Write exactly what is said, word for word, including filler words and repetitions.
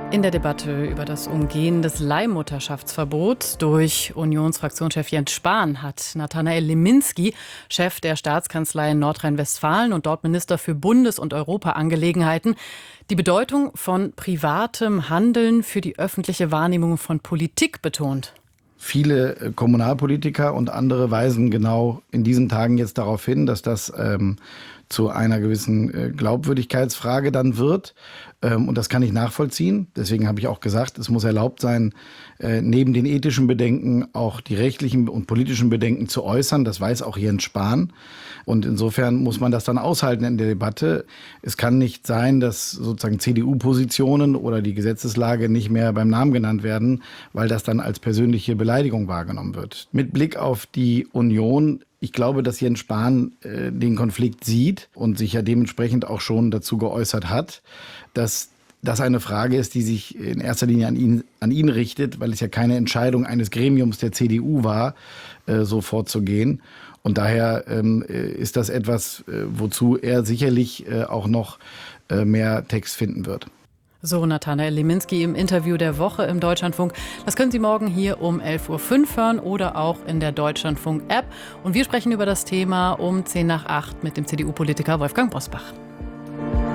In der Debatte über das Umgehen des Leihmutterschaftsverbots durch Unionsfraktionschef Jens Spahn hat Nathanael Liminski, Chef der Staatskanzlei in Nordrhein-Westfalen und dort Minister für Bundes- und Europaangelegenheiten, die Bedeutung von privatem Handeln für die öffentliche Wahrnehmung von Politik betont. Viele Kommunalpolitiker und andere weisen genau in diesen Tagen jetzt darauf hin, dass das ähm, zu einer gewissen äh, Glaubwürdigkeitsfrage dann wird. Ähm, und das kann ich nachvollziehen. Deswegen habe ich auch gesagt, es muss erlaubt sein, äh, neben den ethischen Bedenken auch die rechtlichen und politischen Bedenken zu äußern. Das weiß auch Jens Spahn. Und insofern muss man das dann aushalten in der Debatte. Es kann nicht sein, dass sozusagen C D U-Positionen oder die Gesetzeslage nicht mehr beim Namen genannt werden, weil das dann als persönliche Beleidigung wahrgenommen wird. Mit Blick auf die Union, ich glaube, dass Jens Spahn äh, den Konflikt sieht und sich ja dementsprechend auch schon dazu geäußert hat, dass das eine Frage ist, die sich in erster Linie an ihn, an ihn richtet, weil es ja keine Entscheidung eines Gremiums der C D U war, äh, so vorzugehen. Und daher ähm, ist das etwas, äh, wozu er sicherlich äh, auch noch äh, mehr Text finden wird. So Nathanael Liminski im Interview der Woche im Deutschlandfunk. Das können Sie morgen hier um elf Uhr fünf hören oder auch in der Deutschlandfunk-App. Und wir sprechen über das Thema um zehn nach acht mit dem C D U-Politiker Wolfgang Bosbach.